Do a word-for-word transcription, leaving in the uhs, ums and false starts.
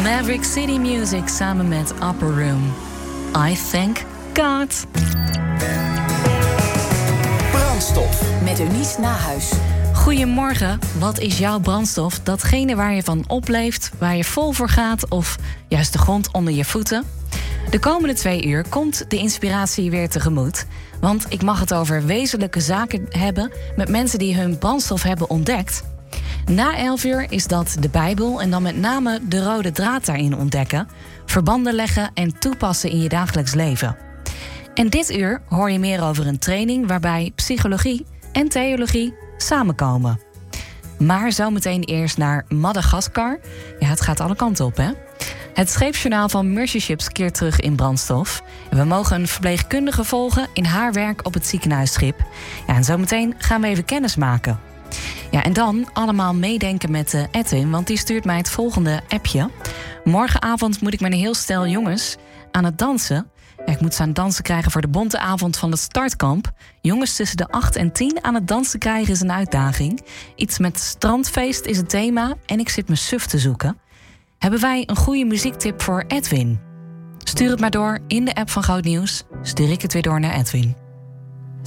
Maverick City Music samen met Upper Room. I thank God. Brandstof met Eunice Nahuis. Goedemorgen, wat is jouw brandstof? Datgene waar je van opleeft, waar je vol voor gaat of juist de grond onder je voeten? De komende twee uur komt de inspiratie weer tegemoet. Want ik mag het over wezenlijke zaken hebben met mensen die hun brandstof hebben ontdekt. Na elf uur is dat de Bijbel en dan met name de rode draad daarin ontdekken, verbanden leggen en toepassen in je dagelijks leven. En dit uur hoor je meer over een training waarbij psychologie en theologie samenkomen. Maar zometeen eerst naar Madagaskar. Ja, het gaat alle kanten op, hè? Het scheepsjournaal van Mercy Ships keert terug in brandstof. En we mogen een verpleegkundige volgen in haar werk op het ziekenhuisschip. Ja, en zometeen gaan we even kennis maken. Ja, en dan allemaal meedenken met uh, Edwin, want die stuurt mij het volgende appje. Morgenavond moet ik met een heel stel jongens aan het dansen. Ja, ik moet ze aan het dansen krijgen voor de bonte avond van het startkamp. Jongens tussen de acht en tien aan het dansen krijgen is een uitdaging. Iets met strandfeest is het thema en ik zit me suf te zoeken. Hebben wij een goede muziektip voor Edwin? Stuur het maar door in de app van Groot Nieuws. Stuur ik het weer door naar Edwin.